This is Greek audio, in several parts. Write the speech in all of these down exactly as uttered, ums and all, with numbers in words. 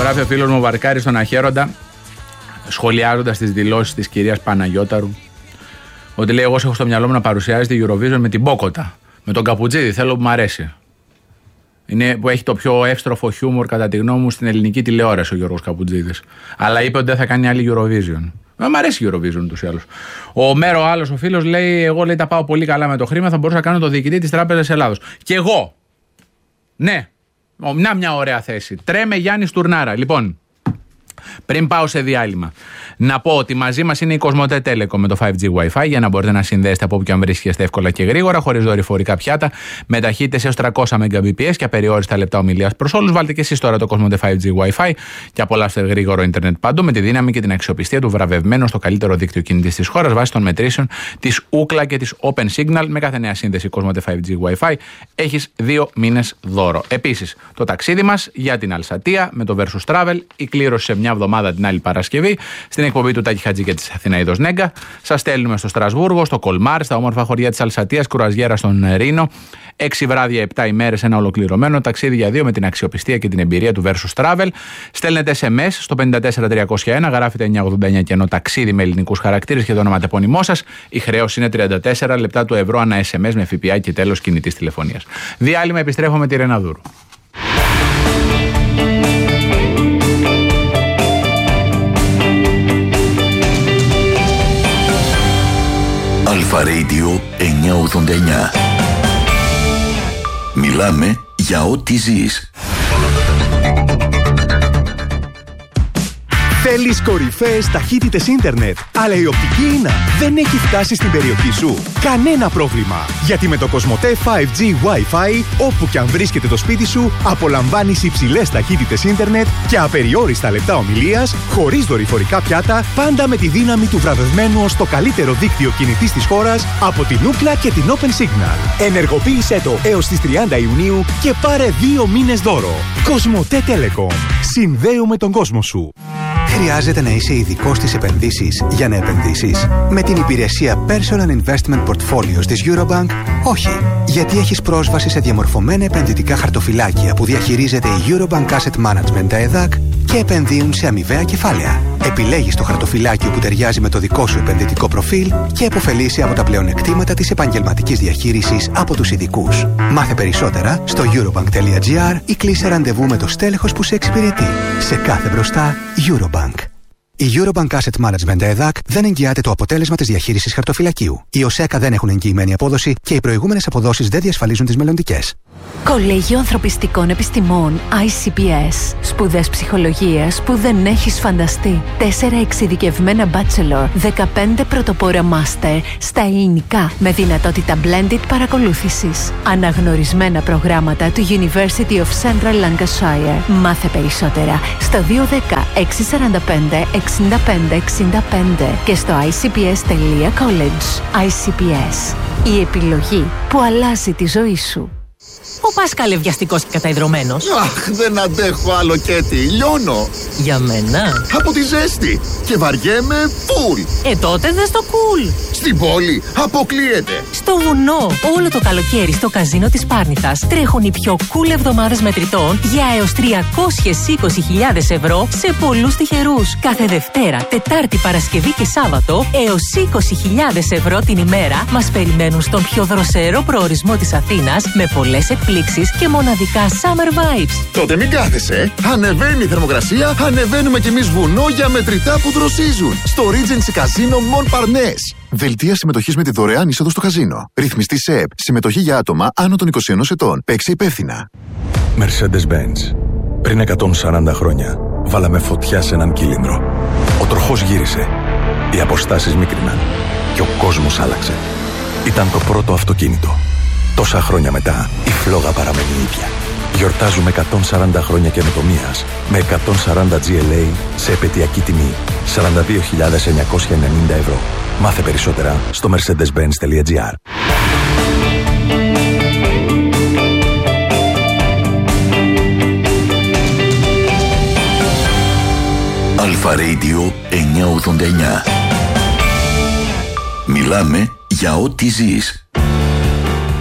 γράφει ο φίλος μου Βαρκάρης στον Αχέροντα, σχολιάζοντας τις δηλώσεις της κυρίας Παναγιώταρου, ότι λέει: εγώ έχω στο μυαλό μου να παρουσιάζει τη Eurovision με την Μπόκοτα, με τον Καπουτζίδη. Θέλω που μου αρέσει. Είναι που έχει το πιο εύστροφο χιούμορ, κατά τη γνώμη μου, στην ελληνική τηλεόραση ο Γιώργος Καπουτζίδης. Αλλά είπε ότι δεν θα κάνει άλλη Eurovision. Μα μ' αρέσει η Eurovision ούτως ή άλλως. Ο Μέρο, άλλος ο φίλος, λέει: εγώ λέει, τα πάω πολύ καλά με το χρήμα, θα μπορούσα να κάνω το διοικητή της Τράπεζας Ελλάδος. Και εγώ. Ναι. Να μια ωραία θέση. Τρέμε Γιάννη Τουρνάρα. Λοιπόν, πριν πάω σε διάλειμμα, να πω ότι μαζί μας είναι η Κοσμοτέ Telecom με το φάιβ τζι Wi-Fi για να μπορείτε να συνδέσετε από όπου και αν βρίσκεστε εύκολα και γρήγορα, χωρίς δορυφορικά πιάτα, με ταχύτητες έως τριακόσια Mbps και απεριόριστα λεπτά ομιλίας προς όλους. Βάλτε και εσείς τώρα το Κοσμοτέ φάιβ τζι Wi-Fi και απολαύστε γρήγορο ίντερνετ παντού με τη δύναμη και την αξιοπιστία του βραβευμένου στο καλύτερο δίκτυο κινητής της χώρας βάσει των μετρήσεων της Ookla και της Open Signal. Με κάθε νέα σύνδεση Κοσμοτέ φάιβ τζι Wi-Fi έχεις δύο μήνες δώρο. Επίσης, το ταξίδι μας για την Αλσατία με το Versus Travel, η κλήρωση σε μια εβδομάδα την άλλη Παρασκευή, στην εκπομπή του Τάκη Χατζή και της Αθηναίδος Νέγκα. Σας στέλνουμε στο Στρασβούργο, στο Κολμάρ, στα όμορφα χωριά της Αλσατίας, κρουαζιέρα στον Ρήνο. Έξι βράδια, επτά ημέρες, ένα ολοκληρωμένο ταξίδι για δύο με την αξιοπιστία και την εμπειρία του Versus Travel. Στέλνετε ες εμ ες στο πέντε τέσσερα τριακόσια ένα, γράφετε εννιακόσια ογδόντα εννιά και ενώ ταξίδι με ελληνικούς χαρακτήρες και το ονοματεπώνυμό σας. Η χρέωση είναι τριάντα τέσσερα λεπτά του ευρώ ανά ες εμ ες με ΦΠΑ και τέλος κινητής τηλεφωνίας. Διάλειμμα, επιστρέφω με τη Ρεναδούρου. Αλφα Radio εννιακόσια ογδόντα εννιά. Μιλάμε για ό,τι ζεις. Θέλεις κορυφαίες ταχύτητες ίντερνετ, αλλά η οπτική ίνα δεν έχει φτάσει στην περιοχή σου? Κανένα πρόβλημα, γιατί με το Κοσμοτέ φάιβ τζι Wi-Fi, όπου και αν βρίσκεται το σπίτι σου, απολαμβάνεις υψηλές ταχύτητες ίντερνετ και απεριόριστα λεπτά ομιλίας, χωρίς δορυφορικά πιάτα, πάντα με τη δύναμη του βραβευμένου ως το καλύτερο δίκτυο κινητής της χώρας από την Ookla και την Open Signal. Ενεργοποίησέ το έως τις τριάντα Ιουνίου και πάρε δύο μήνες δώρο. Κοσμοτέ Telecom. Συνδέουμε τον κόσμο σου. Χρειάζεται να είσαι ειδικός στις επενδύσεις για να επενδύσεις? Με την υπηρεσία Personal Investment Portfolios της Eurobank, όχι. Γιατί έχεις πρόσβαση σε διαμορφωμένα επενδυτικά χαρτοφυλάκια που διαχειρίζεται η Eurobank Asset Management ΕΔΑΚ και επενδύουν σε αμοιβαία κεφάλαια. Επιλέγεις το χαρτοφυλάκιο που ταιριάζει με το δικό σου επενδυτικό προφίλ και επωφελείσαι από τα πλεονεκτήματα της επαγγελματικής διαχείρισης από τους ειδικούς. Μάθε περισσότερα στο eurobank.gr ή κλείσε ραντεβού με το στέλεχος που σε εξυπηρετεί. Σε κάθε μπροστά, Eurobank. Η Eurobank Asset Management ΕΔΑΚ δεν εγγυάται το αποτέλεσμα της διαχείρισης χαρτοφυλακίου. Οι ΟΣΕΚΑ δεν έχουν εγγυημένη απόδοση και οι προηγούμενες αποδόσεις δεν διασφαλίζουν τις μελλοντικές. Κολέγιο Ανθρωπιστικών Επιστημών άι σι πι ες. Σπουδές ψυχολογίας που δεν έχεις φανταστεί. Τέσσερα εξειδικευμένα bachelor, δεκαπέντε πρωτοπόρα master στα ελληνικά με δυνατότητα blended παρακολούθησης. Αναγνωρισμένα προγράμματα του University of Central Lancashire. Μάθε περισσότερα στο δύο ένα μηδέν έξι τέσσερα πέντε εξήντα πέντε εξήντα πέντε και στο άι σι πι ες τελεία college. άι σι πι ες. Η επιλογή που αλλάζει τη ζωή σου. Ο Πάσκαλ βιαστικός και καταϊδρωμένος. Αχ, δεν αντέχω άλλο Κέτι, λιώνω. Για μένα. Από τη ζέστη. Και βαριέμαι φουλ. Ε, τότε δες το κουλ. Στην πόλη αποκλείεται. Στο βουνό, όλο το καλοκαίρι στο καζίνο της Πάρνηθας τρέχουν οι πιο cool εβδομάδες μετρητών για έως τριακόσιες είκοσι χιλιάδες ευρώ σε πολλούς τυχερούς. Κάθε Δευτέρα, Τετάρτη, Παρασκευή και Σάββατο έως είκοσι χιλιάδες ευρώ την ημέρα μας περιμένουν στον πιο δροσερό προορισμό της Αθήνας με πολλές εκπλήξεις και μοναδικά summer vibes. Τότε μην κάθεσαι. Ανεβαίνει η θερμοκρασία, ανεβαίνουμε κι εμείς βουνό για μετρητά που δροσίζουν. Στο Regency Casino Montparnasse. Δελτία συμμετοχής με τη δωρεάν είσοδο στο καζίνο. Ρυθμιστή ΣΕΕΠ. Συμμετοχή για άτομα άνω των είκοσι ένα ετών. Παίξε υπεύθυνα. Mercedes-Benz. Πριν εκατόν σαράντα χρόνια, βάλαμε φωτιά σε έναν κύλινδρο. Ο τροχός γύρισε. Οι αποστάσεις μίκριναν. Και ο κόσμος άλλαξε. Ήταν το πρώτο αυτοκίνητο. Τόσα χρόνια μετά, η φλόγα παραμένει η ίδια. Γιορτάζουμε εκατόν σαράντα χρόνια καινοτομίας με εκατόν σαράντα τζι ελ έι σε επαιτειακή τιμή σαράντα δύο χιλιάδες εννιακόσια ενενήντα ευρώ. Μάθε περισσότερα στο mercedes benz τελεία gr. Αλφα Radio εννιακόσια ογδόντα εννιά. Μιλάμε για ό,τι ζεις.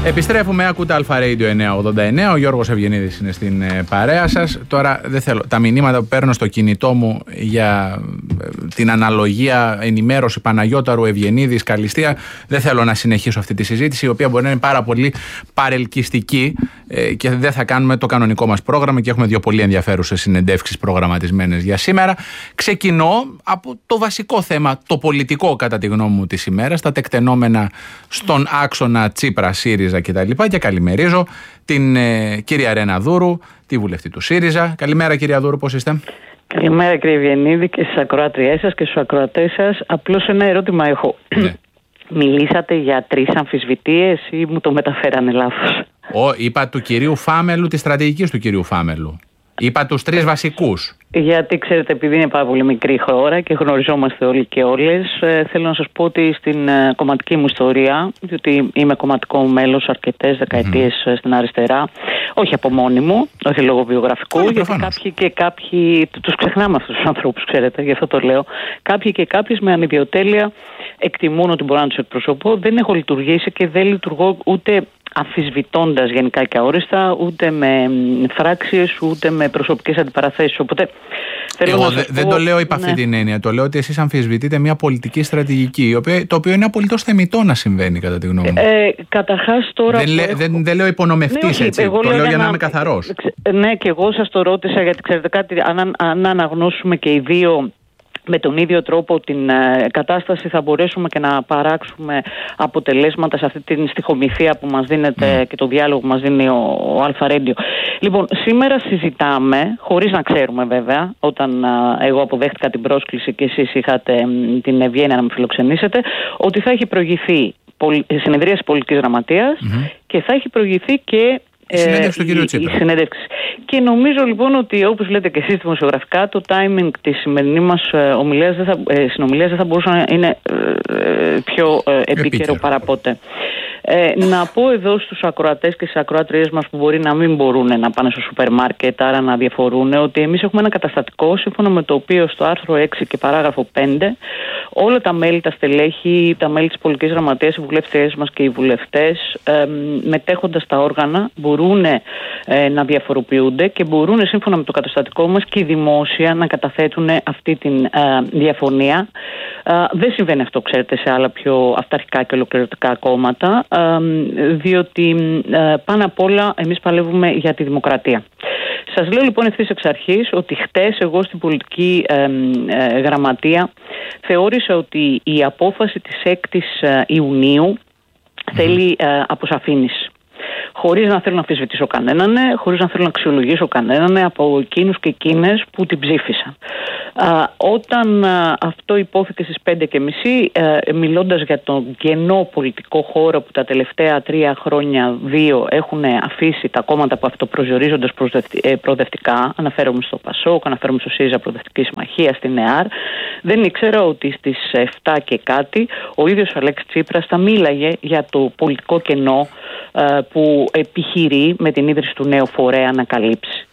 Επιστρέφουμε, ακούτε Αλφα Radio εννιακόσια ογδόντα εννέα. Ο Γιώργος Ευγενίδης είναι στην ε, παρέα σας. Τώρα δεν θέλω. Τα μηνύματα που παίρνω στο κινητό μου για ε, την αναλογία ενημέρωση Παναγιώταρου Ευγενίδης Καλλιστία, δεν θέλω να συνεχίσω αυτή τη συζήτηση, η οποία μπορεί να είναι πάρα πολύ παρελκυστική ε, και δεν θα κάνουμε το κανονικό μας πρόγραμμα και έχουμε δύο πολύ ενδιαφέρουσες συνεντεύξεις προγραμματισμένες για σήμερα. Ξεκινώ από το βασικό θέμα, το πολιτικό κατά τη γνώμη μου της ημέρας, τα τεκτενόμενα στον άξονα Τσίπρα, ΣΥΡΙΖΑ κτλ. Και, και καλημερίζω την ε, κυρία Ρένα Δούρου, τη βουλευτή του ΣΥΡΙΖΑ. Καλημέρα, κυρία Δούρου, πώς είστε? Καλημέρα, κύριε Ευγενίδη, και στις ακροάτριές σας και στους ακροατές σας. Απλώς ένα ερώτημα έχω. Ναι. Μιλήσατε για τρεις αμφισβητείες ή μου το μεταφέρανε λάθος? Ο, είπα του κυρίου Φάμελου, της στρατηγικής του κυρίου Φάμελου. Είπα τους τρεις βασικούς. Γιατί ξέρετε, επειδή είναι πάρα πολύ μικρή χώρα και γνωριζόμαστε όλοι και όλες, ε, θέλω να σας πω ότι στην ε, κομματική μου ιστορία, διότι είμαι κομματικό μέλος αρκετές δεκαετίες mm. στην αριστερά, όχι από μόνη μου, όχι λόγω βιογραφικού, όχι, γιατί προφανώς. κάποιοι και κάποιοι, τους ξεχνάμε αυτούς τους ανθρώπους, ξέρετε, γι' αυτό το λέω, κάποιοι και κάποιες με ανιδιοτέλεια εκτιμούν ότι μπορώ να τους εκπροσωπώ. Δεν έχω λειτουργήσει και δεν λειτουργώ ούτε αμφισβητώντας γενικά και αόριστα, ούτε με φράξεις, ούτε με προσωπικές αντιπαραθέσεις. Οπότε, εγώ δε, πω, δεν το λέω υπ' αυτή ναι. την έννοια. Το λέω ότι εσείς αμφισβητείτε μια πολιτική στρατηγική, η οποία, το οποίο είναι απολύτως θεμιτό να συμβαίνει, κατά τη γνώμη μου. Ε, καταρχάς τώρα. Δεν, έχω... δεν, δεν λέω υπονομευτής, ναι, έτσι. Εγώ το λέω για να, να είμαι καθαρός. Ναι, και εγώ σας το ρώτησα, γιατί ξέρετε κάτι, αν, αν αναγνώσουμε και οι δύο με τον ίδιο τρόπο την ε, κατάσταση, θα μπορέσουμε και να παράξουμε αποτελέσματα σε αυτή την στοιχομηθεία που μας δίνεται mm. και το διάλογο που μας δίνει ο, ο Αλφα Radio. Λοιπόν, σήμερα συζητάμε, χωρίς να ξέρουμε βέβαια, όταν ε, εγώ αποδέχτηκα την πρόσκληση και εσείς είχατε ε, την ευγένεια να με φιλοξενήσετε, ότι θα έχει προηγηθεί πολι... συνεδρίαση πολιτικής γραμματείας mm-hmm. και θα έχει προηγηθεί και η συνέντευξη του κύριου Τσίπρα. Η συνέντευξη. Και νομίζω λοιπόν ότι, όπως λέτε και εσείς δημοσιογραφικά, το timing της σημερινής μας ομιλίας, δεν θα, ε, συνομιλίας δεν θα μπορούσε να είναι ε, πιο ε, επίκαιρο, επίκαιρο παρά ποτέ. Ε, να πω εδώ στους ακροατές και στις ακροάτριές μας που μπορεί να μην μπορούν να πάνε στο σούπερ μάρκετ, άρα να διαφορούν, ότι εμείς έχουμε ένα καταστατικό σύμφωνα με το οποίο στο άρθρο έξι και παράγραφο πέντε όλα τα μέλη, τα στελέχη, τα μέλη της πολιτικής γραμματείας, οι βουλευτές μας και οι βουλευτές, ε, μετέχοντας στα όργανα, μπορούν ε, να διαφοροποιούνται και μπορούν σύμφωνα με το καταστατικό μας και δημόσια να καταθέτουν αυτή τη ε, διαφωνία. Ε, δεν συμβαίνει αυτό, ξέρετε, σε άλλα πιο αυταρχικά και ολοκληρωτικά κόμματα, ε, διότι ε, πάνω απ' όλα εμείς παλεύουμε για τη δημοκρατία. Σας λέω λοιπόν ευθύς εξ αρχής ότι χτες εγώ στην πολιτική ε, ε, γραμματεία θεώρησα ότι η απόφαση της έκτης Ιουνίου θέλει ε, αποσαφήνιση. Χωρίς να θέλω να αμφισβητήσω κανέναν, χωρίς να θέλω να αξιολογήσω κανέναν από εκείνους και εκείνες που την ψήφισαν. Α, όταν α, αυτό υπόθηκε στις πέντε και μισή, ε, μιλώντας για τον κενό πολιτικό χώρο που τα τελευταία τρία χρόνια, δύο, έχουν αφήσει τα κόμματα που αυτοπροσδιορίζονται προοδευτικά, αναφέρομαι στο ΠΑΣΟΚ, αναφέρομαι στο ΣΥΡΙΖΑ Προοδευτική Συμμαχία, στην ΕΑΡ, δεν ήξερα ότι στις επτά και κάτι ο ίδιος ο Αλέξης Τσίπρας θα μίλαγε για το πολιτικό κενό ε, που επιχειρεί με την ίδρυση του νέου φορέα να καλύψει.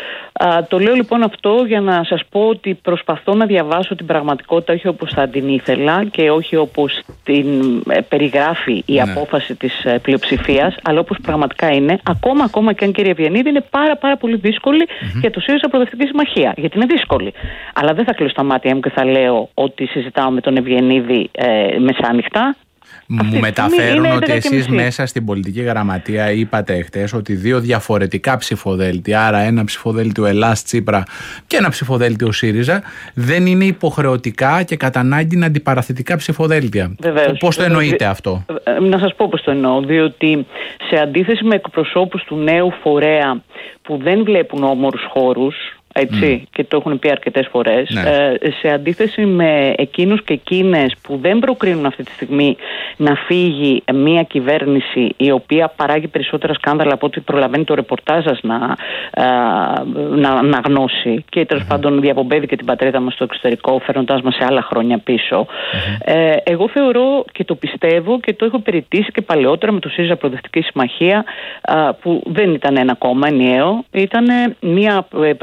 Α, το λέω λοιπόν αυτό για να σας πω ότι προσπαθώ να διαβάσω την πραγματικότητα όχι όπως θα την ήθελα και όχι όπως την ε, περιγράφει η ναι. απόφαση της ε, πλειοψηφίας, αλλά όπως πραγματικά είναι, ακόμα, ακόμα και αν, κύριε Ευγενίδη, είναι πάρα πάρα πολύ δύσκολη mm-hmm. για το ΣΥΡΙΖΑ Προοδευτική Συμμαχία, γιατί είναι δύσκολη. Αλλά δεν θα κλείσω τα μάτια μου και θα λέω ότι συζητάω με τον Ευγενίδη ε, μεσάνυχτα. Μου μεταφέρουν ότι εσείς μέσα στην πολιτική γραμματεία είπατε χτες ότι δύο διαφορετικά ψηφοδέλτια, άρα ένα ψηφοδέλτιο Ελλάς Τσίπρα και ένα ψηφοδέλτιο ΣΥΡΙΖΑ, δεν είναι υποχρεωτικά και κατά ανάγκη αντιπαραθετικά ψηφοδέλτια. Βεβαίως, πώς το εννοείτε βεβαίως, αυτό? Να σας πω πώς το εννοώ. Διότι σε αντίθεση με εκπροσώπους του νέου φορέα που δεν βλέπουν όμορους χώρους, έτσι, mm. και το έχουν πει αρκετές φορές, ναι. ε, σε αντίθεση με εκείνους και εκείνες που δεν προκρίνουν αυτή τη στιγμή να φύγει μια κυβέρνηση η οποία παράγει περισσότερα σκάνδαλα από ό,τι προλαβαίνει το ρεπορτάζ σας να, ε, να, να γνώσει και τέλος mm. πάντων διαπομπεύει και την πατρίδα μας στο εξωτερικό, φέρνοντάς μας σε άλλα χρόνια πίσω. Mm. Ε, εγώ θεωρώ και το πιστεύω και το έχω περιττήσει και παλαιότερα με το ΣΥΡΙΖΑ Προοδευτική Συμμαχία, ε, που δεν ήταν ένα κόμμα ενιαίο, ήταν μια προγραμματική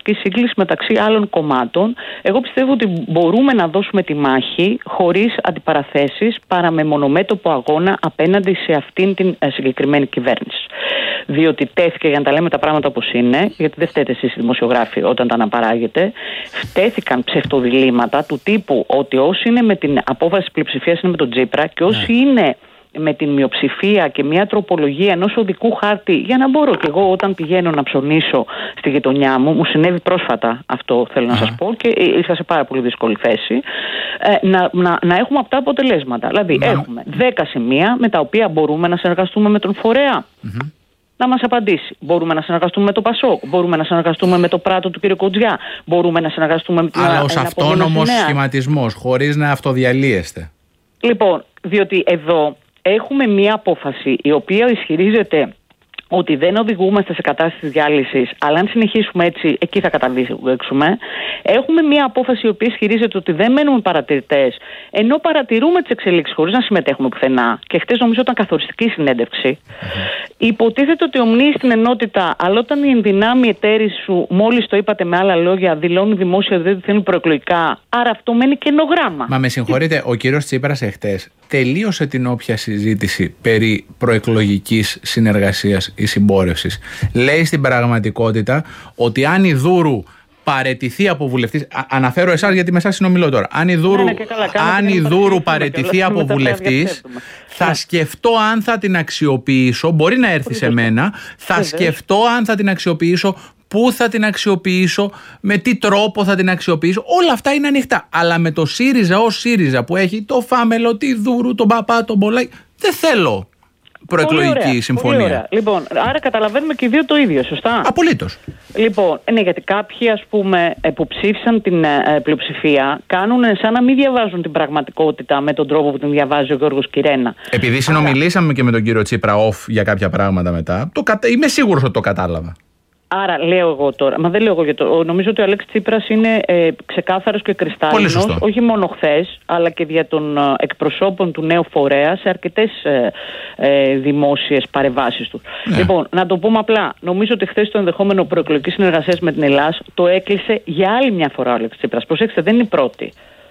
κοινοβουλευτική σύγκληση μεταξύ άλλων κομμάτων. Εγώ πιστεύω ότι μπορούμε να δώσουμε τη μάχη χωρίς αντιπαραθέσεις, παρά με μονομέτωπο αγώνα απέναντι σε αυτήν την συγκεκριμένη κυβέρνηση. Διότι τέθηκε, για να τα λέμε τα πράγματα όπως είναι, γιατί δεν φταίτε εσείς οι δημοσιογράφοι όταν τα αναπαράγετε, φτέθηκαν ψευτοδιλήμματα του τύπου ότι όσοι είναι με την απόφαση της πλειοψηφίας είναι με τον Τσίπρα και όσοι ναι. είναι με την μειοψηφία και μια τροπολογία ενός οδικού χάρτη, για να μπορώ και εγώ όταν πηγαίνω να ψωνίσω στη γειτονιά μου, μου συνέβη πρόσφατα αυτό, θέλω να σας πω, και ήρθα σε πάρα πολύ δύσκολη θέση, ε, να, να, να έχουμε αυτά αποτελέσματα. Δηλαδή, να. έχουμε δέκα σημεία με τα οποία μπορούμε να συνεργαστούμε με τον φορέα. Mm-hmm. Να μας απαντήσει. Μπορούμε να συνεργαστούμε με το ΠΑΣΟΚ, μπορούμε να συνεργαστούμε με το Πράτο του κ. Κοντζιά, μπορούμε να συνεργαστούμε με την Αλλά ως αυτόνομος σχηματισμός, χωρίς να αυτοδιαλύεστε. Λοιπόν, διότι εδώ έχουμε μία απόφαση η οποία ισχυρίζεται ότι δεν οδηγούμαστε σε κατάσταση διάλυσης, αλλά αν συνεχίσουμε έτσι, εκεί θα καταλήξουμε. Έχουμε μία απόφαση η οποία ισχυρίζεται ότι δεν μένουμε παρατηρητές, ενώ παρατηρούμε τις εξελίξεις χωρίς να συμμετέχουμε πουθενά. Και χτες νομίζω ήταν καθοριστική συνέντευξη. Mm-hmm. Υποτίθεται ότι ομνύει στην ενότητα, αλλά όταν η ενδυνάμει εταίροι σου, μόλις το είπατε με άλλα λόγια, δηλώνει δημόσια ότι δεν θέλουν προεκλογικά, άρα αυτό μένει κενογράμμα. Μα με συγχωρείτε, ο κύριος Τσίπρας εχτες τελείωσε την όποια συζήτηση περί προεκλογικής συνεργασίας ή συμπόρευσης. Λέει στην πραγματικότητα ότι αν η Δούρου παραιτηθεί από βουλευτής. Αναφέρω εσάς γιατί με εσάς συνομιλώ τώρα. Αν η Δούρου, ναι, ναι, καλά, αν η Δούρου παραιτηθεί από βουλευτής, θα σκεφτώ αν θα την αξιοποιήσω. Μπορεί να έρθει σε μένα. Θα σκεφτώ αν θα την αξιοποιήσω. Πού θα την αξιοποιήσω, με τι τρόπο θα την αξιοποιήσω. Όλα αυτά είναι ανοιχτά. Αλλά με το ΣΥΡΙΖΑ ως ΣΥΡΙΖΑ που έχει το Φάμελο, τη Δούρου, τον Παπά, τον Πολάκη, δεν θέλω προεκλογική πολύ ωραία, συμφωνία. Πολύ ωραία. Λοιπόν, άρα καταλαβαίνουμε και οι δύο το ίδιο, σωστά. Απολύτως. Λοιπόν, ναι, γιατί κάποιοι ας πούμε που ψήφισαν την ε, πλειοψηφία κάνουν σαν να μην διαβάζουν την πραγματικότητα με τον τρόπο που την διαβάζει ο Γιώργος Κυρένα. Επειδή συνομιλήσαμε άρα... και με τον κύριο Τσίπρα off για κάποια πράγματα μετά, το κατα... είμαι σίγουρος ότι το κατάλαβα. Άρα λέω εγώ τώρα, μα δεν λέω εγώ για το. Νομίζω ότι ο Αλέξης Τσίπρας είναι ε, ξεκάθαρος και κρυστάλλινος, όχι μόνο χθες, αλλά και δια των ε, εκπροσώπων του νέου φορέα σε αρκετές ε, ε, δημόσιες παρεμβάσεις του. Ναι. Λοιπόν, να το πούμε απλά. Νομίζω ότι χθες το ενδεχόμενο προεκλογικής συνεργασίας με την Ελλάδα το έκλεισε για άλλη μια φορά ο Αλέξης Τσίπρας. Προσέξτε, δεν είναι η πρώτη.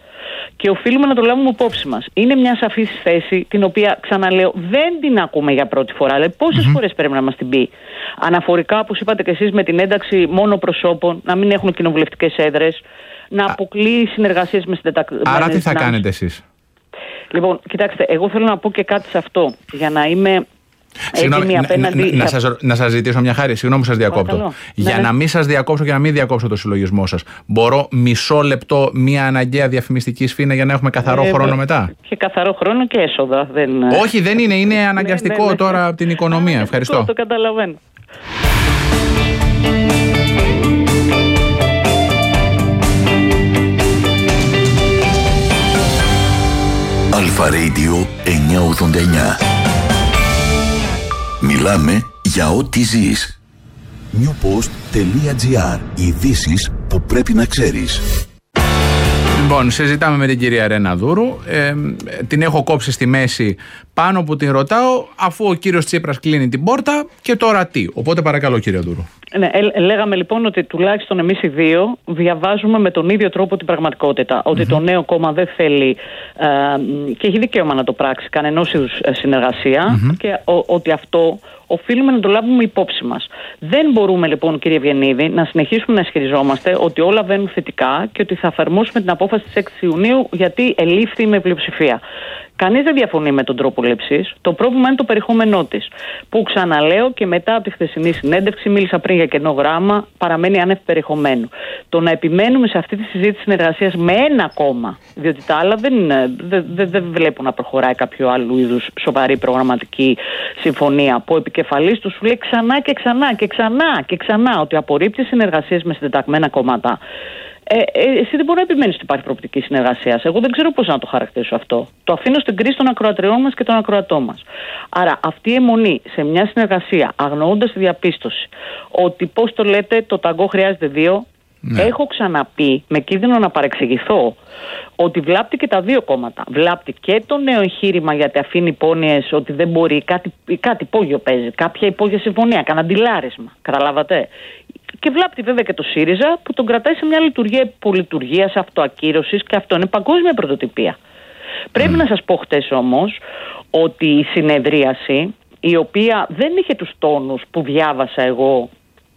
Και οφείλουμε να το λάβουμε υπόψη μας. Είναι μια σαφής θέση, την οποία ξαναλέω δεν την ακούμε για πρώτη φορά. Αλλά πόσες mm-hmm. φορές πρέπει να μας την πει. Αναφορικά, όπως είπατε και εσείς, με την ένταξη μόνο προσώπων, να μην έχουν κοινοβουλευτικές έδρες, να αποκλείει συνεργασίες με συντεταγμένες. Άρα τι θα να... κάνετε εσείς? Λοιπόν, κοιτάξτε, εγώ θέλω να πω και κάτι σε αυτό, για να είμαι. Συγγνώμη, να, να, να, σας, να σας ζητήσω μια χάρη, συγγνώμη που σας διακόπτω. Παρακαλώ. Για ναι, να μην σας διακόψω και να μην διακόψω το συλλογισμό σας, μπορώ μισό λεπτό μια αναγκαία διαφημιστική σφήνα για να έχουμε καθαρό ε, χρόνο μετά? Και καθαρό χρόνο και έσοδα. Δεν... Όχι, δεν είναι, είναι αναγκαστικό ναι, ναι, ναι. τώρα από την οικονομία. Ευχαριστώ. Το καταλαβαίνω. Αλφα Radio εννιακόσια ογδόντα εννιά. Μιλάμε για ό,τι ζεις. newpost.gr. Ειδήσεις που πρέπει να ξέρεις. Λοιπόν, συζητάμε με την κυρία Ρένα Δούρου. Ε, την έχω κόψει στη μέση πάνω που την ρωτάω, αφού ο κύριος Τσίπρας κλείνει την πόρτα, και τώρα τι? Οπότε παρακαλώ, κύριε Δούρου. Ναι, ε, λέγαμε λοιπόν ότι τουλάχιστον εμείς οι δύο διαβάζουμε με τον ίδιο τρόπο την πραγματικότητα. Mm-hmm. Ότι το νέο κόμμα δεν θέλει ε, και έχει δικαίωμα να το πράξει κανενός είδους συνεργασία mm-hmm. και ο, ότι αυτό οφείλουμε να το λάβουμε υπόψη μας. Δεν μπορούμε λοιπόν, κύριε Ευγενίδη, να συνεχίσουμε να ισχυριζόμαστε ότι όλα βαίνουν θετικά και ότι θα εφαρμόσουμε την απόφαση της έξι Ιουνίου γιατί ελήφθη με πλειοψηφία. Κανείς δεν διαφωνεί με τον τρόπο λήψης. Το πρόβλημα είναι το περιεχόμενό της. Που ξαναλέω και μετά από τη χθεσινή συνέντευξη, μίλησα πριν για κενό γράμμα, παραμένει άνευ περιεχομένου. Το να επιμένουμε σε αυτή τη συζήτηση συνεργασίας με ένα κόμμα, διότι τα άλλα δεν, δεν, δεν, δεν βλέπουν να προχωράει κάποιο άλλο είδους σοβαρή προγραμματική συμφωνία, που ο επικεφαλής του σου λέει ξανά και ξανά και ξανά και ξανά ότι απορρίπτει συνεργασίες με συντεταγμένα κόμματα. Ε, ε, εσύ δεν μπορεί να επιμένεις ότι υπάρχει προοπτική συνεργασία. Εγώ δεν ξέρω πώς να το χαρακτηρίσω αυτό. Το αφήνω στην κρίση των ακροατριών μας και των ακροατών μας. Άρα αυτή η αιμονή σε μια συνεργασία, αγνοώντας τη διαπίστωση ότι, πώς το λέτε, το ταγκό χρειάζεται δύο. Ναι. Έχω ξαναπεί, με κίνδυνο να παρεξηγηθώ, ότι βλάπτει και τα δύο κόμματα. Βλάπτει και το νέο εγχείρημα, γιατί αφήνει υπόνοιες ότι δεν μπορεί, κάτι, κάτι υπόγειο παίζει, κάποια υπόγεια συμφωνία, κανένα αντιλάρισμα. Καταλάβατε. Και βλάπτει βέβαια και το ΣΥΡΙΖΑ που τον κρατάει σε μια λειτουργία υπολειτουργίας, αυτοακύρωσης, και αυτό είναι παγκόσμια πρωτοτυπία. Mm. Πρέπει να σας πω χτες όμως ότι η συνεδρίαση, η οποία δεν είχε τους τόνους που διάβασα εγώ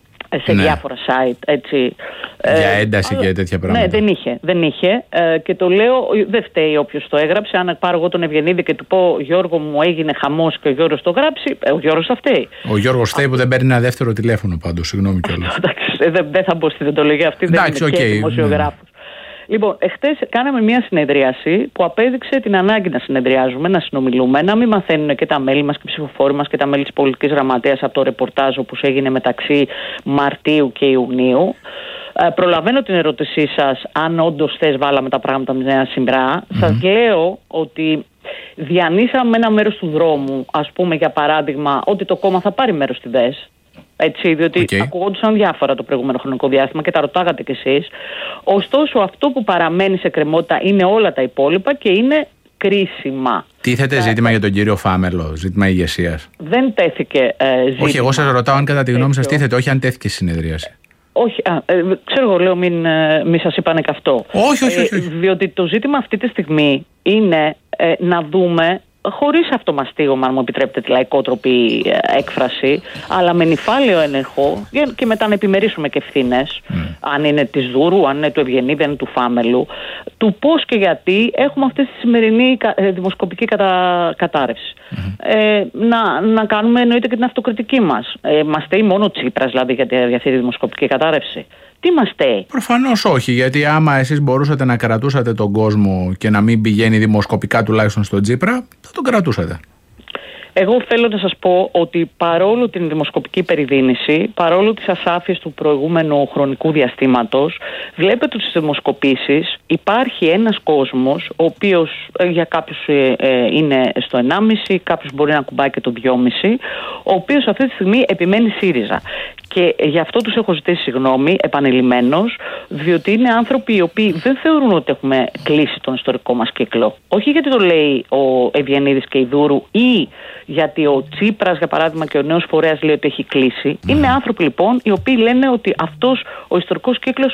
σε ναι. διάφορα site, έτσι. Για ένταση ε, και τέτοια πράγματα. Ναι, δεν είχε. Δεν είχε ε, και το λέω, δεν φταίει όποιος το έγραψε. Αν πάρω εγώ τον Ευγενίδη και του πω Γιώργο μου έγινε χαμός και ο Γιώργος το γράψει, ε, ο Γιώργος θα φταίει. Ο Γιώργος φταίει που δεν παίρνει ένα δεύτερο τηλέφωνο πάντως, συγγνώμη κιόλας. Εντάξει, δεν, δεν θα μπω στη δεντολογία αυτή, δεν είναι okay, δημοσιογράφος. Ναι. Λοιπόν, εχθές κάναμε μια συνεδρίαση που απέδειξε την ανάγκη να συνεδριάζουμε, να συνομιλούμε, να μην μαθαίνουν και τα μέλη μας και οι ψηφοφόροι μας και τα μέλη της πολιτικής γραμματείας από το ρεπορτάζ όπως έγινε μεταξύ Μαρτίου και Ιουνίου. Ε, προλαβαίνω την ερώτησή σας, αν όντως θες βάλαμε τα πράγματα με νέα συμπρά. Mm-hmm. Σας λέω ότι διανύσαμε ένα μέρος του δρόμου, ας πούμε για παράδειγμα, ότι το κόμμα θα πάρει μέρος στη ΔΕΣ. Έτσι, διότι okay. ακουγόντουσαν διάφορα το προηγούμενο χρονικό διάστημα και τα ρωτάγατε κι εσείς. Ωστόσο, αυτό που παραμένει σε κρεμότητα είναι όλα τα υπόλοιπα και είναι κρίσιμα. Τίθεται ε, ζήτημα ε, για τον κύριο Φάμελο, ζήτημα ηγεσίας? Δεν τέθηκε ε, ζήτημα. Όχι, εγώ σας ρωτάω αν κατά τη γνώμη σας τίθεται, όχι αν τέθηκε συνεδρίαση. Όχι, α, ε, ξέρω εγώ λέω μην, ε, μην σας είπανε και αυτό. Όχι, όχι, όχι, όχι. Ε, διότι το ζήτημα αυτή τη στιγμή είναι ε, να δούμε, χωρίς αυτομαστίγωμα, αν μου επιτρέπετε τη λαϊκότροπη έκφραση, αλλά με νυφάλαιο έλεγχο και μετά να επιμερίσουμε και ευθύνες, mm. αν είναι της Δούρου, αν είναι του Ευγενίδη, αν είναι του Φάμελου, του πώς και γιατί έχουμε αυτή τη σημερινή δημοσκοπική κατα... κατάρρευση. Mm. Ε, να, να κάνουμε εννοείται και την αυτοκριτική μας. Ε, μας στέει μόνο ο Τσίπρας δηλαδή για, για αυτή τη δημοσκοπική κατάρρευση? Τι μας στέει? Προφανώς όχι, γιατί άμα εσείς μπορούσατε να κρατούσατε τον κόσμο και να μην πηγαίνει δημοσκοπικά τουλάχιστον στον Τσίπρα, θα τον κρατούσατε. Εγώ θέλω να σας πω ότι παρόλο την δημοσκοπική περιδίνηση, παρόλο τις ασάφειες του προηγούμενου χρονικού διαστήματος, βλέπετε στις δημοσκοπήσεις υπάρχει ένας κόσμος, ο οποίος για κάποιους ε, ε, είναι στο ενάμιση, κάποιος μπορεί να κουμπάει και το δυόμιση, ο οποίος αυτή τη στιγμή επιμένει ΣΥΡΙΖΑ. Και γι' αυτό τους έχω ζητήσει συγγνώμη επανειλημμένως, διότι είναι άνθρωποι οι οποίοι δεν θεωρούν ότι έχουμε κλείσει τον ιστορικό μας κύκλο. Όχι γιατί το λέει ο Ευγενίδης και η Δούρου ή γιατί ο Τσίπρας, για παράδειγμα, και ο νέος φορέας λέει ότι έχει κλείσει. Mm. Είναι άνθρωποι λοιπόν οι οποίοι λένε ότι αυτός ο ιστορικός κύκλος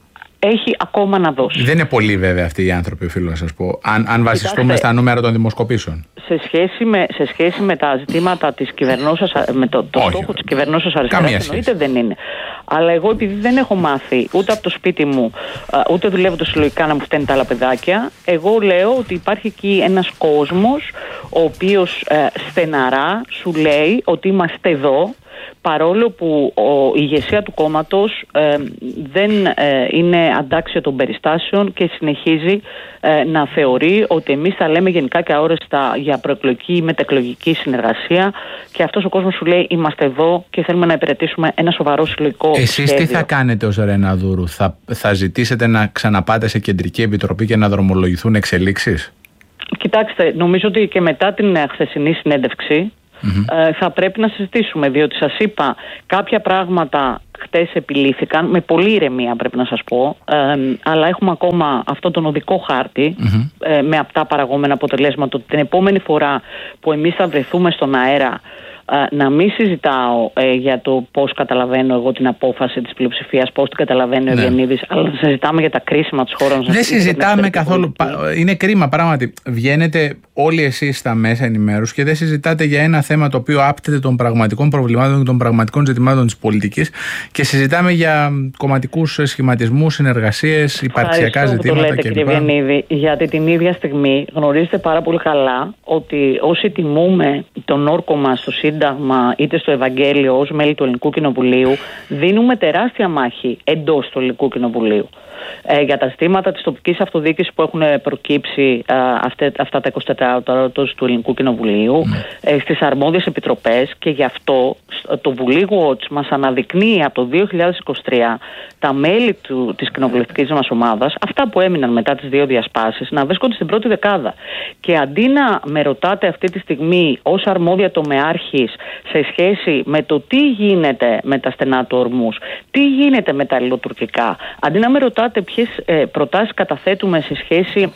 έχει ακόμα να δώσει. Δεν είναι πολλοί βέβαια αυτοί οι άνθρωποι, οφείλω να σας πω, αν, αν βασιστούμε στα νούμερα των δημοσκοπήσεων. Σε σχέση με, σε σχέση με τα ζητήματα της κυβερνώσεως, με το, το στόχο της κυβερνώσεως αριστεράς, εννοείται δεν είναι. Αλλά εγώ επειδή δεν έχω μάθει ούτε από το σπίτι μου, ούτε δουλεύω συλλογικά να μου φταίνουν τα άλλα παιδάκια, εγώ λέω ότι υπάρχει εκεί ένας κόσμος ο οποίος ε, στεναρά σου λέει ότι είμαστε εδώ, παρόλο που ο, η ηγεσία του κόμματος ε, δεν ε, είναι αντάξιο των περιστάσεων και συνεχίζει ε, να θεωρεί ότι εμείς θα λέμε γενικά και αόριστα για προεκλογική ή μετεκλογική συνεργασία, και αυτός ο κόσμος σου λέει είμαστε εδώ και θέλουμε να υπηρετήσουμε ένα σοβαρό συλλογικό Εσείς σχέδιο. τι θα κάνετε ως Ρένα Δούρου? Θα, θα ζητήσετε να ξαναπάτε σε κεντρική επιτροπή και να δρομολογηθούν εξελίξεις? Κοιτάξτε, νομίζω ότι και μετά την χθεσινή συνέντευξη Mm-hmm. Ε, θα πρέπει να συζητήσουμε, διότι σας είπα κάποια πράγματα χτες επιλύθηκαν με πολύ ηρεμία, πρέπει να σας πω, ε, αλλά έχουμε ακόμα αυτόν τον οδικό χάρτη mm-hmm. ε, με απτά παραγόμενα αποτελέσματα, ότι την επόμενη φορά που εμείς θα βρεθούμε στον αέρα να μην συζητάω ε, για το πώς καταλαβαίνω εγώ την απόφαση της πλειοψηφίας, πώς την καταλαβαίνει ο ναι. Ευγενίδης, αλλά να συζητάμε για τα κρίσιμα της χώρας. Δεν συζητάμε καθόλου. Είναι κρίμα πράγματι. Βγαίνετε όλοι εσείς στα μέσα ενημέρωσης και δεν συζητάτε για ένα θέμα το οποίο άπτεται των πραγματικών προβλημάτων και των πραγματικών ζητημάτων της πολιτικής και συζητάμε για κομματικούς σχηματισμούς, συνεργασίες, υπαρξιακά ζητήματα κλπ. Κύριε Ευγενίδη, γιατί την ίδια στιγμή γνωρίζετε πάρα πολύ καλά ότι όσοι τιμούμε τον όρκο μας στο Σύνταγμα είτε στο Ευαγγέλιο ως μέλη του Ελληνικού Κοινοβουλίου, δίνουμε τεράστια μάχη εντός του Ελληνικού Κοινοβουλίου ε, για τα ζητήματα της τοπικής αυτοδιοίκησης που έχουν προκύψει ε, αυτά, αυτά τα είκοσι τέσσερα ώρα του Ελληνικού Κοινοβουλίου mm. ε, στις αρμόδιες επιτροπές, και γι' αυτό το Βουλή Watch μας αναδεικνύει από το δύο χιλιάδες είκοσι τρία τα μέλη του, της κοινοβουλευτικής μας ομάδας, αυτά που έμειναν μετά τις δύο διασπάσεις, να βρίσκονται στην πρώτη δεκάδα. Και αντί να με ρωτάτε αυτή τη στιγμή ως αρμόδια τομεάρχης σε σχέση με το τι γίνεται με τα στενά του ορμούς, τι γίνεται με τα ελληνοτουρκικά, αντί να με ρωτάτε ποιες ε, προτάσεις καταθέτουμε σε σχέση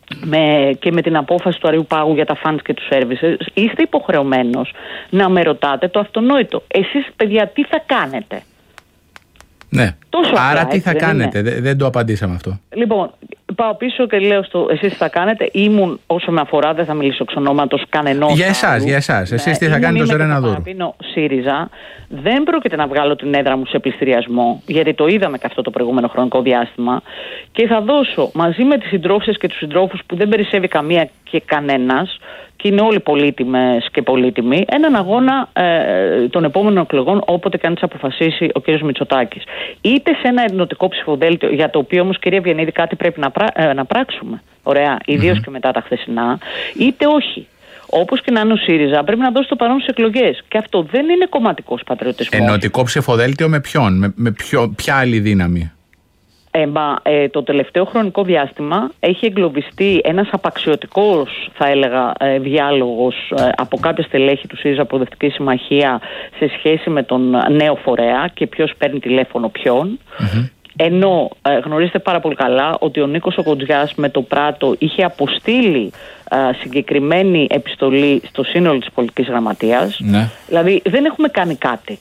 με, και με την απόφαση του Αριού Πάγου για τα funds και τους services, είστε υποχρεωμένος να με ρωτάτε το αυτονόητο. Εσείς, παιδιά, τι θα κάνετε? Ναι. Τόσο Άρα απλά, τι θα έτσι, κάνετε, δεν, δεν το απαντήσαμε αυτό. Λοιπόν, πάω πίσω και λέω στο εσείς τι θα κάνετε. Ήμουν, όσο με αφορά, δεν θα μιλήσω εξ ονόματος κανενός. Για εσάς, για εσάς. Εσείς τι θα κάνετε ως Ρεναδούρου. Παραπίνω ΣΥΡΙΖΑ. Δεν πρόκειται να βγάλω την έδρα μου σε πληστηριασμό, γιατί το είδαμε και αυτό το προηγούμενο χρονικό διάστημα. Και θα δώσω μαζί με τις συντρόφισσες και τους συντρόφους που δεν περισσεύει καμία και κανένας, και είναι όλοι πολύτιμες και πολύτιμοι, έναν αγώνα ε, των επόμενων εκλογών, όποτε και αν τις αποφασίσει ο κ. Μητσοτάκης. Είτε σε ένα ενωτικό ψηφοδέλτιο, για το οποίο όμως, κυρία Βιεννίδη, κάτι πρέπει να, πρά, ε, να πράξουμε. Ωραία, ιδίως mm-hmm. και μετά τα χθεσινά, είτε όχι. Όπως και να είναι ο ΣΥΡΙΖΑ, πρέπει να δώσει το παρόν στις εκλογές. Και αυτό δεν είναι κομματικός πατριωτισμός. Ενωτικό ψηφοδέλτιο με ποιον, με, με ποιο, ποια άλλη δύναμη. Ε, μα, ε, το τελευταίο χρονικό διάστημα έχει εγκλωβιστεί ένας απαξιωτικός, θα έλεγα, ε, διάλογος ε, από κάποια στελέχη του ΣΥΡΙΖΑ Προοδευτική Συμμαχία σε σχέση με τον νέο φορέα και ποιος παίρνει τηλέφωνο ποιον. Mm-hmm. Ενώ ε, γνωρίζετε πάρα πολύ καλά ότι ο Νίκος ο Κοντζιάς με το Πράτο είχε αποστείλει ε, συγκεκριμένη επιστολή στο σύνολο της πολιτικής γραμματείας. Ναι. Δηλαδή δεν έχουμε κάνει κάτι.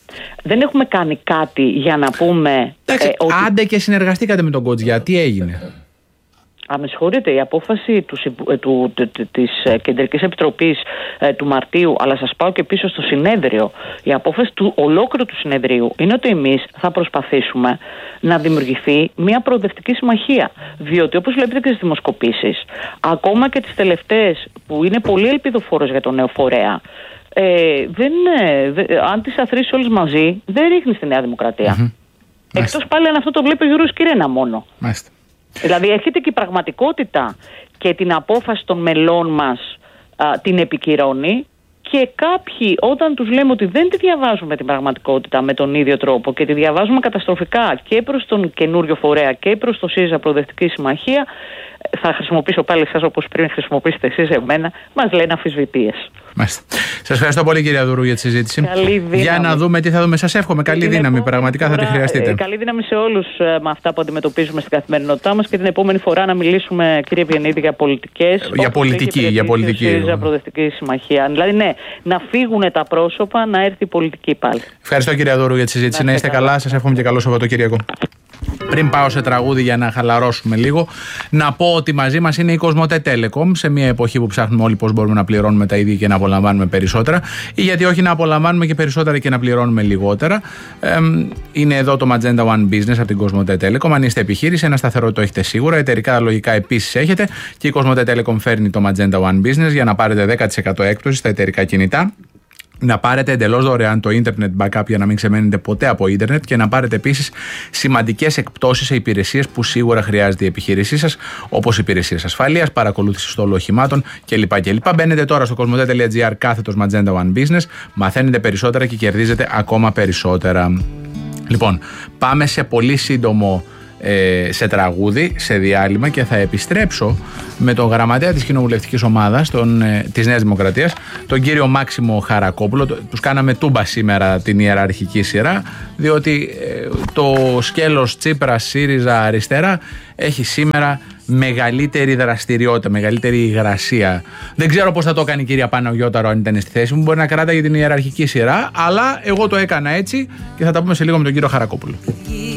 Δεν έχουμε κάνει κάτι για να πούμε... Εντάξει, ε, ότι... άντε και συνεργαστήκατε με τον Κοντζιά, τι έγινε? Α, με συγχωρείτε, η απόφαση του, του, του, της Κεντρικής Επιτροπής ε, του Μαρτίου, αλλά σας πάω και πίσω στο συνέδριο, η απόφαση του ολόκληρου του συνεδρίου είναι ότι εμείς θα προσπαθήσουμε να δημιουργηθεί μια προοδευτική συμμαχία. Διότι όπως βλέπετε και στις δημοσκοπήσεις, ακόμα και τις τελευταίες που είναι πολύ ελπιδοφόρες για τον νέο φορέα, Ε, δεν, δε, αν τις αθροίσεις όλες μαζί, δεν ρίχνει στη Νέα Δημοκρατία. Mm-hmm. Εκτός πάλι αν αυτό το βλέπει ο Γιώργος Κυρένα μόνο. Μάλιστα. Δηλαδή έρχεται και η πραγματικότητα και την απόφαση των μελών μας α, την επικυρώνει, και κάποιοι όταν τους λέμε ότι δεν τη διαβάζουμε την πραγματικότητα με τον ίδιο τρόπο και τη διαβάζουμε καταστροφικά και προς τον καινούριο φορέα και προς το ΣΥΡΙΖΑ Προοδευτική Συμμαχία, θα χρησιμοποιήσω πάλι εσάς όπως πριν χρησιμοποιήσετε εσείς εμένα, μας λένε αμφισβητείες. Μάλιστα. Σας ευχαριστώ πολύ, κυρία Δουρού, για τη συζήτηση. Καλή δύναμη. Για να δούμε τι θα δούμε. Σας εύχομαι καλή την δύναμη. Πραγματικά φορά, θα τη χρειαστείτε. Καλή δύναμη σε όλους με αυτά που αντιμετωπίζουμε στην καθημερινότητά μας, και την επόμενη φορά να μιλήσουμε, κύριε Βιεννίδη, για πολιτικές. Για πολιτική. Για πολιτική. ΣΥΡΙΖΑ Προοδευτική Συμμαχία. Δηλαδή, ναι, να φύγουν τα πρόσωπα, να έρθει η πολιτική πάλι. Ευχαριστώ, κυρία Δουρού, για τη συζήτηση. Να, να είστε καλά. καλά. Σας εύχομαι και καλό Σαββατοκύριακο. Πριν πάω σε τραγούδι για να χαλαρώσουμε λίγο, να πω ότι μαζί μας είναι η Κοσμοτέ Telecom, σε μια εποχή που ψάχνουμε όλοι πώς μπορούμε να πληρώνουμε τα ίδια και να απολαμβάνουμε περισσότερα, ή γιατί όχι να απολαμβάνουμε και περισσότερα και να πληρώνουμε λιγότερα. Ε, είναι εδώ το Magenta One Business από την Κοσμοτέ Telecom. Αν είστε επιχείρηση, ένα σταθερό το έχετε σίγουρα. Εταιρικά λογικά επίσης έχετε. Και η Κοσμοτέ Telecom φέρνει το Magenta One Business για να πάρετε δέκα τοις εκατό έκπτωση στα εταιρικά κινητά. Να πάρετε εντελώς δωρεάν το Internet Backup για να μην ξεμένετε ποτέ από Ίντερνετ, και να πάρετε επίσης σημαντικές εκπτώσεις σε υπηρεσίες που σίγουρα χρειάζεται η επιχείρησή σας, όπως υπηρεσίες ασφαλείας, παρακολούθηση στόλου οχημάτων κλπ. κλπ. Μπαίνετε τώρα στο κοσμοτέ.gr κάθετος Magenta One Business, μαθαίνετε περισσότερα και κερδίζετε ακόμα περισσότερα. Λοιπόν, πάμε σε πολύ σύντομο Ε, σε τραγούδι, σε διάλειμμα, και θα επιστρέψω με τον γραμματέα της κοινοβουλευτικής ομάδας των, ε, της Νέας Δημοκρατίας, τον κύριο Μάξιμο Χαρακόπουλο. Τους κάναμε τούμπα σήμερα την ιεραρχική σειρά, διότι ε, το σκέλος Τσίπρα, ΣΥΡΙΖΑ, αριστερά έχει σήμερα μεγαλύτερη δραστηριότητα, μεγαλύτερη υγρασία. Δεν ξέρω πώς θα το έκανε η κυρία Παναγιώταρο αν ήταν στη θέση μου, μπορεί να κράταγε την ιεραρχική σειρά, αλλά εγώ το έκανα έτσι, και θα τα πούμε σε λίγο με τον κύριο Χαρακόπουλο.